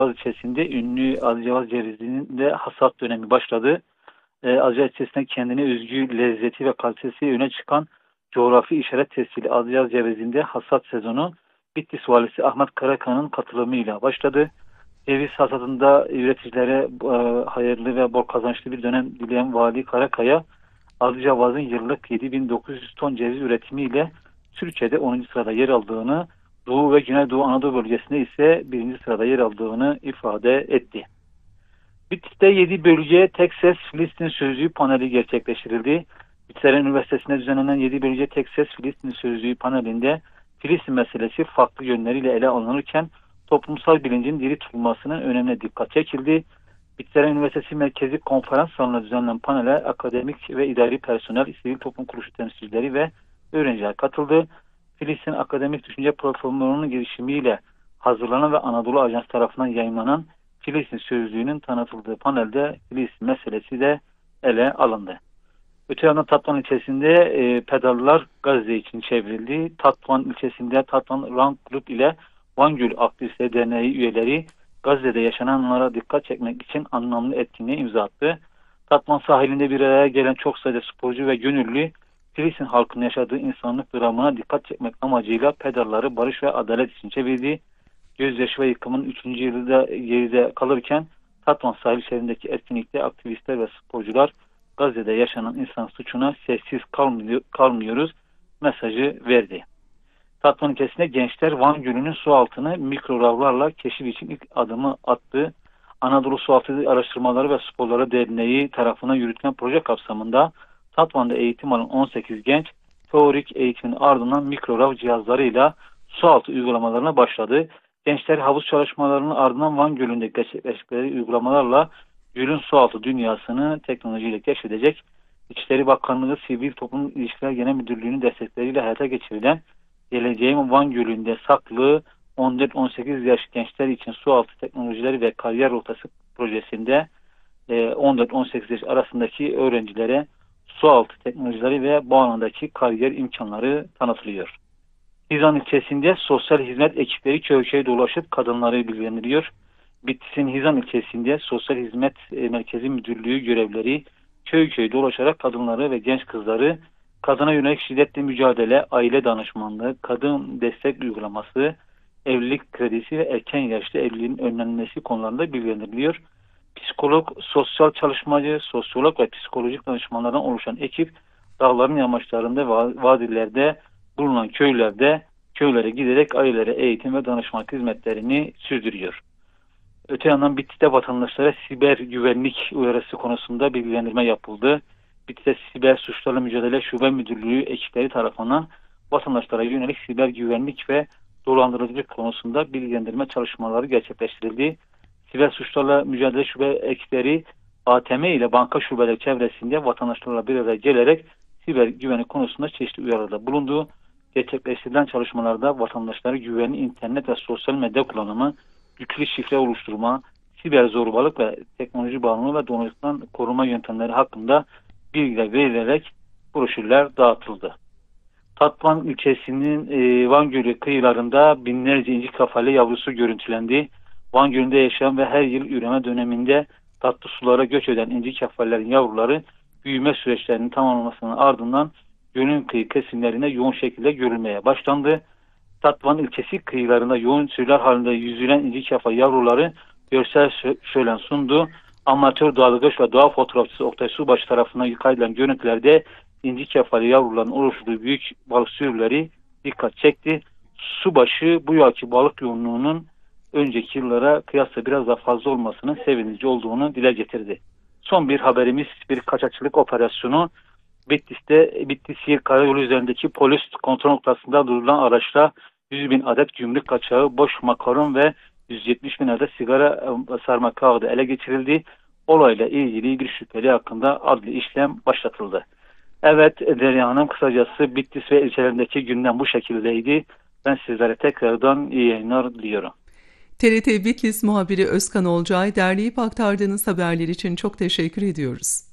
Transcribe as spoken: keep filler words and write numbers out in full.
ilçesinde ünlü Adıcavaz cevizinin de hasat dönemi başladı. E, Adıcavaz ilçesinde kendine özgü lezzeti ve kalitesi öne çıkan coğrafi işaret tescili Adıcavaz cevizinde hasat sezonu Bitlis valisi Ahmet Karakaya'nın katılımıyla başladı. Ceviz hasadında üreticilere e, hayırlı ve bol kazançlı bir dönem dileyen Vali Karakaya, Adıcavaz'ın yıllık yedi bin dokuz yüz ton ceviz üretimiyle Türkiye'de onuncu sırada yer aldığını, Doğu ve Güneydoğu Anadolu bölgesinde ise birinci sırada yer aldığını ifade etti. Bitlis'te yedi bölge tek ses Filistin sözlüğü paneli gerçekleştirildi. Bitlis Üniversitesi'nde düzenlenen yedi bölge tek ses Filistin sözlüğü panelinde Filistin meselesi farklı yönleriyle ele alınırken toplumsal bilincin diri tutulmasının önemine dikkat çekildi. Bitlis Üniversitesi Merkezi Konferans Salonu'nda düzenlenen panele akademik ve idari personel, sivil toplum kuruluşu temsilcileri ve öğrenciler katıldı. Filistin Akademik Düşünce Platformu'nun girişimiyle hazırlanan ve Anadolu Ajansı tarafından yayınlanan Filistin Sözlüğü'nün tanıtıldığı panelde Filistin meselesi de ele alındı. Öte yandan Tatvan ilçesinde e, pedallar Gazze için çevrildi. Tatvan ilçesinde Tatvan Rank Club ile Van Gölü Aktivistleri Derneği üyeleri Gazze'de yaşananlara dikkat çekmek için anlamlı etkinliğe imza attı. Tatvan sahilinde bir araya gelen çok sayıda sporcu ve gönüllü Filistin halkının yaşadığı insanlık dramına dikkat çekmek amacıyla pedalları barış ve adalet için çevirdi. Gözyaşı ve yıkımın üçüncü yılında geride kalırken Tatvan sahil şehrindeki etkinlikte aktivistler ve sporcular Gazze'de yaşanan insan suçuna sessiz kalmıyor, kalmıyoruz mesajı verdi. Tatvan ilçesinde gençler Van Gölü'nün su altını mikroravlarla keşif için ilk adımı attı. Anadolu Sualtı Araştırmaları ve Sporları Derneği tarafından yürütülen proje kapsamında Tatvan'da eğitim alan on sekiz genç teorik eğitimin ardından mikrorav cihazlarıyla sualtı uygulamalarına başladı. Gençler havuz çalışmalarının ardından Van Gölü'nde gerçekleştikleri uygulamalarla gölün sualtı dünyasını teknolojiyle keşfedecek. İçişleri Bakanlığı Sivil Toplum İlişkiler Genel Müdürlüğü'nün destekleriyle hayata geçirilen Geleceğin Van Gölü'nde saklı on dört on sekiz yaş gençler için sualtı teknolojileri ve kariyer rotası projesinde on dört on sekiz yaş arasındaki öğrencilere sualtı teknolojileri ve bu alandaki kariyer imkanları tanıtılıyor. Hizan ilçesinde sosyal hizmet ekipleri köy köy dolaşıp kadınları bilgilendiriyor. Bitlis'in Hizan ilçesinde Sosyal Hizmet Merkezi Müdürlüğü görevleri köy köy dolaşarak kadınları ve genç kızları kadına yönelik şiddetle mücadele, aile danışmanlığı, kadın destek uygulaması, evlilik kredisi ve erken yaşta evliliğin önlenmesi konularında bilgilendiriliyor. Psikolog, sosyal çalışmacı, sosyolog ve psikolojik danışmanlardan oluşan ekip dağların yamaçlarında ve vadilerde bulunan köylerde köylere giderek ailelere eğitim ve danışmanlık hizmetlerini sürdürüyor. Öte yandan Bitlis'te vatandaşlara siber güvenlik uyarısı konusunda bilgilendirme yapıldı. Bitlis Siber Suçlarla Mücadele Şube Müdürlüğü ekipleri tarafından vatandaşlara yönelik siber güvenlik ve dolandırıcılık konusunda bilgilendirme çalışmaları gerçekleştirildi. Siber Suçlarla Mücadele Şube ekipleri A T M ile banka şubeleri çevresinde vatandaşlarla bir araya gelerek siber güvenlik konusunda çeşitli uyarıda bulundu. Gerçekleştirilen çalışmalarda vatandaşlara güvenli internet ve sosyal medya kullanımı, güçlü şifre oluşturma, siber zorbalık ve teknoloji bağımlılığı ve dolayısıyla koruma yöntemleri hakkında bilgiler verilerek broşürler dağıtıldı. Tatvan ilçesinin e, Van Gölü kıyılarında binlerce inci kafale yavrusu görüntülendi. Van Gölü'nde yaşayan ve her yıl üreme döneminde tatlı sulara göç eden inci kefallerin yavruları büyüme süreçlerinin tamamlanmasının ardından gölün kıyı kesimlerine yoğun şekilde görülmeye başlandı. Tatvan ilçesi kıyılarında yoğun sürüler halinde yüzülen inci kefa yavruları görsel şölen sundu. Amatör dalgıç ve doğa fotoğrafçısı Oktay Subaşı tarafından kaydedilen görüntülerde inci kefali yavruların oluşturduğu büyük balık sürüleri dikkat çekti. Subaşı bu yılki balık yoğunluğunun önceki yıllara kıyasla biraz daha fazla olmasının sevinici olduğunu dile getirdi. Son bir haberimiz, bir kaçakçılık operasyonu. Bitlis'te Bitlis-Siirt Karayolu üzerindeki polis kontrol noktasında durulan araçla yüz bin adet gümrük kaçağı, boş makaron ve yüz yetmiş bin adet sigara sarma kağıdı ele geçirildi. Olayla ilgili bir şüpheli hakkında adli işlem başlatıldı. Evet Derya Hanım, kısacası Bitlis ve ilçelerindeki gündem bu şekildeydi. Ben sizlere tekrardan iyi yayınlar diliyorum. T R T Bitlis muhabiri Özkan Olcay derleyip aktardığınız haberler için çok teşekkür ediyoruz.